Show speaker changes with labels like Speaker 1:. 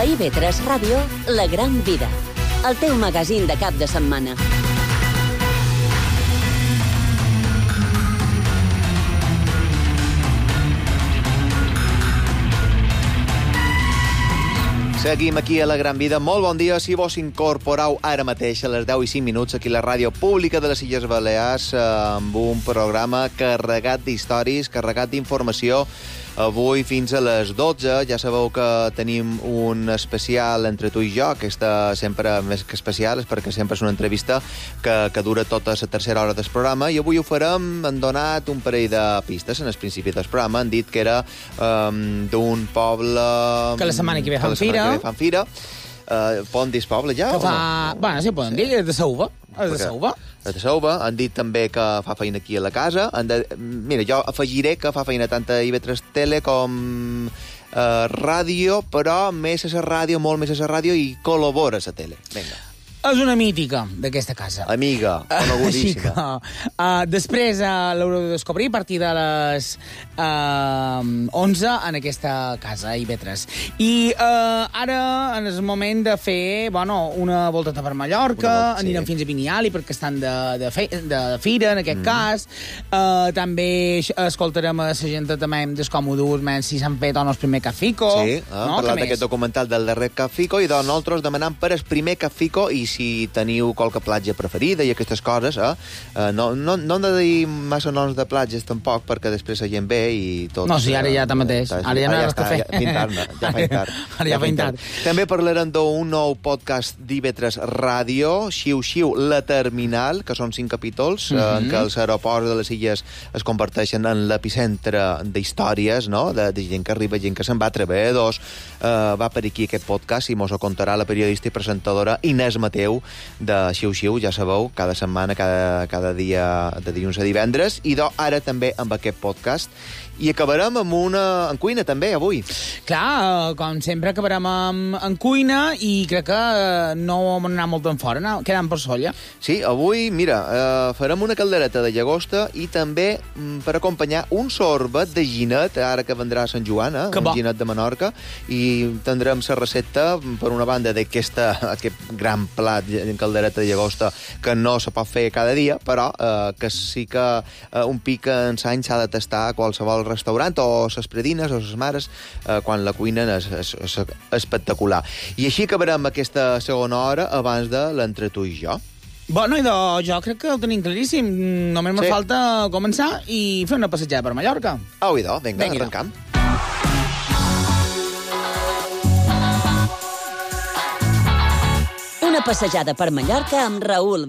Speaker 1: IB3 Ràdio, La Gran Vida, el teu magazín de cap de setmana.
Speaker 2: Seguim aquí a La Gran Vida. Molt bon dia. Si vos incorporeu ara mateix a les 10 i 5 minuts aquí a la ràdio pública de les Illes Balears amb un programa carregat d'històries, carregat d'informació. Avui fins a les 12 ja sabeu que tenim un especial entre tu i jo. Aquesta sempre, més que especial, és perquè sempre és una entrevista que dura tota la tercera hora del programa, i avui ho farem. Han donat un parell de pistes en el principi del programa. Han dit que era d'un poble...
Speaker 3: Que la setmana que ve fan fira.
Speaker 2: Poden dir poble ja?
Speaker 3: Que fa... Bueno, sí, poden dir, és de Sauva. És de Sauva.
Speaker 2: De Sauva. Han dit també que fa feina aquí a la casa. Mira, jo afegiré que fa feina tant a IB3 Tele com ràdio, però més a la ràdio, molt més a la ràdio, i col·labora a la tele. Vinga.
Speaker 3: És una mítica d'aquesta casa.
Speaker 2: Amiga, conegudíssima.
Speaker 3: Així que després l'haureu de descobrir a partir de les 11 en aquesta casa, IB3. I ara en el moment de fer una volteta per Mallorca, anirem fins a Viniali perquè estan de fira, en aquest cas. També escoltarem a la gent també descòmodos, si s'han fet el primer Cafico.
Speaker 2: Sí, hem parlat d'aquest documental del darrer Cafico, i nosaltres demanam per el primer Cafico, i si teniu qualque platja preferida i aquestes coses, no hem de dir massa noms de platges tampoc, perquè després la gent ve i tot...
Speaker 3: No, sí, ara ja tanmateix. Ara ja no hi ha res que fer.
Speaker 2: Ja fa tard. També parlarem d'un nou podcast d'IB3 Ràdio, Xiu-Xiu, La Terminal, que són 5 capítols, en què els aeroports de les illes es converteixen en l'epicentre d'històries, no?, de gent que arriba, gent que se'n va, treballadors. Va per aquí aquest podcast i mos ho contarà la periodista i presentadora Inés Mateu, de Xiu-Xiu, ja sabeu, cada setmana, cada dia, de dilluns a divendres, i ara també amb aquest podcast. I acabarem en cuina, també, avui.
Speaker 3: Clar, com sempre acabarem en cuina, i crec que no vam anar molt en fora, quedant per solla.
Speaker 2: Sí, avui, mira, farem una caldereta de llagosta i també, per acompanyar, un sorbet de ginet, ara que vendrà a Sant Joan, un ginet de Menorca, i tindrem la recepta, per una banda, d'aquest gran plat en caldereta de llagosta que no se pot fer cada dia, però que sí que un pic en l'any s'ha de tastar a qualsevol restaurant, o les predines o les mares, quan la cuinen és espectacular. I així acabarem aquesta segona hora abans de l'entre tu i jo.
Speaker 3: Bueno, jo crec que ho tenim claríssim. Només ens falta començar i fer una passejada per Mallorca.
Speaker 2: Vinga, arrencam.
Speaker 1: Una passejada per Mallorca amb Raül